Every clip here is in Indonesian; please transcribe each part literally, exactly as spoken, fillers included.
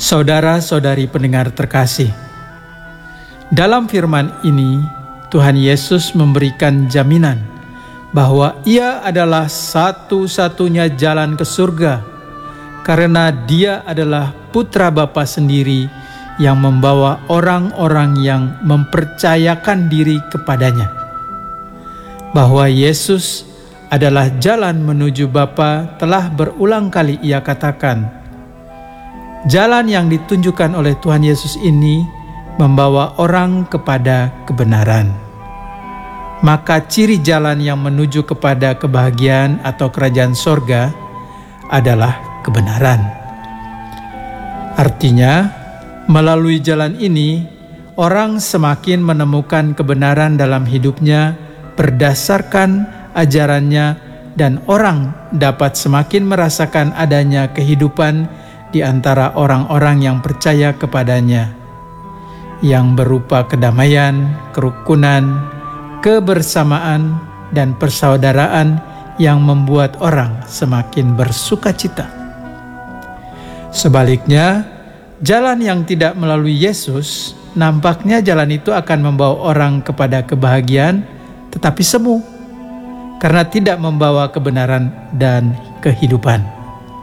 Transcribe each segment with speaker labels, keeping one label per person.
Speaker 1: Saudara-saudari pendengar terkasih, dalam firman ini Tuhan Yesus memberikan jaminan bahwa Ia adalah satu-satunya jalan ke surga, karena Dia adalah Putra Bapa sendiri yang membawa orang-orang yang mempercayakan diri kepadanya. Bahwa Yesus adalah jalan menuju Bapa telah berulang kali Ia katakan. Jalan yang ditunjukkan oleh Tuhan Yesus ini membawa orang kepada kebenaran. Maka ciri jalan yang menuju kepada kebahagiaan atau kerajaan sorga adalah kebenaran. Artinya, melalui jalan ini, orang semakin menemukan kebenaran dalam hidupnya berdasarkan ajarannya, dan orang dapat semakin merasakan adanya kehidupan di antara orang-orang yang percaya kepadanya, yang berupa kedamaian, kerukunan, kebersamaan, dan persaudaraan yang membuat orang semakin bersuka cita. Sebaliknya, jalan yang tidak melalui Yesus, nampaknya jalan itu akan membawa orang kepada kebahagiaan, tetapi semu, karena tidak membawa kebenaran dan kehidupan.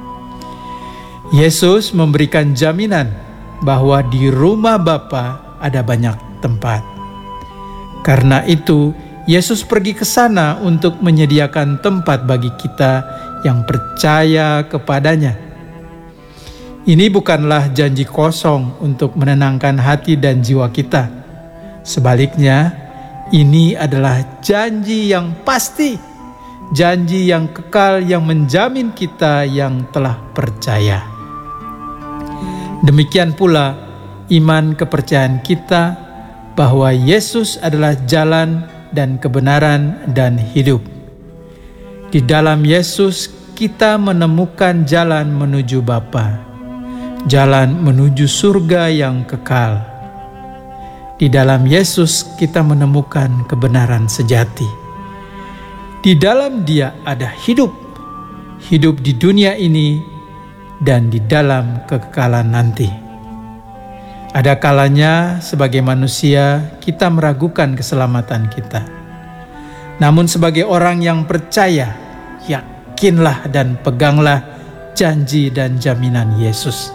Speaker 1: Yesus memberikan jaminan bahwa di rumah Bapa ada banyak tempat. Karena itu, Yesus pergi ke sana untuk menyediakan tempat bagi kita yang percaya kepadanya. Ini bukanlah janji kosong untuk menenangkan hati dan jiwa kita. Sebaliknya, ini adalah janji yang pasti, janji yang kekal yang menjamin kita yang telah percaya. Demikian pula iman kepercayaan kita bahwa Yesus adalah jalan dan kebenaran dan hidup. Di dalam Yesus kita menemukan jalan menuju Bapa, jalan menuju surga yang kekal. Di dalam Yesus kita menemukan kebenaran sejati. Di dalam Dia ada hidup, hidup di dunia ini dan di dalam kekekalan nanti. Ada kalanya sebagai manusia kita meragukan keselamatan kita. Namun sebagai orang yang percaya, yakinlah dan peganglah janji dan jaminan Yesus.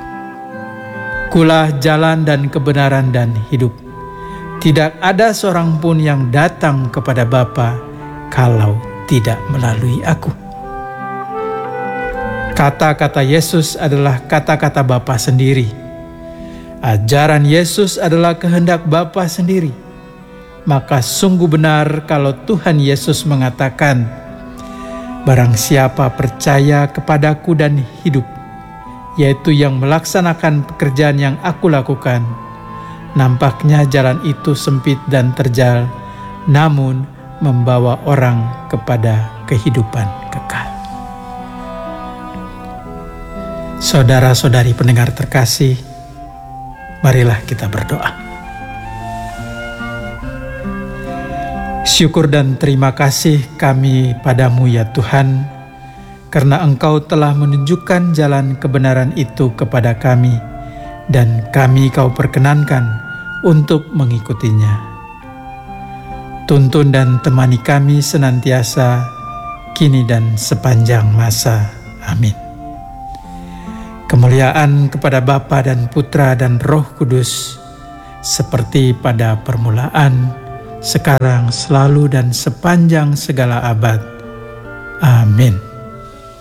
Speaker 1: Kulah jalan dan kebenaran dan hidup. Tidak ada seorang pun yang datang kepada Bapa kalau tidak melalui aku. Kata-kata Yesus adalah kata-kata Bapa sendiri. Ajaran Yesus adalah kehendak Bapa sendiri. Maka sungguh benar kalau Tuhan Yesus mengatakan, "Barang siapa percaya kepadaku dan hidup, yaitu yang melaksanakan pekerjaan yang aku lakukan, nampaknya jalan itu sempit dan terjal, namun membawa orang kepada kehidupan kekal." Saudara-saudari pendengar terkasih, marilah kita berdoa. Syukur dan terima kasih kami padamu ya Tuhan, karena Engkau telah menunjukkan jalan kebenaran itu kepada kami, dan kami Kau perkenankan untuk mengikutinya. Tuntun dan temani kami senantiasa, kini dan sepanjang masa. Amin. Kemuliaan kepada Bapa dan Putra dan Roh Kudus, seperti pada permulaan, sekarang, selalu, dan sepanjang segala abad. Amin.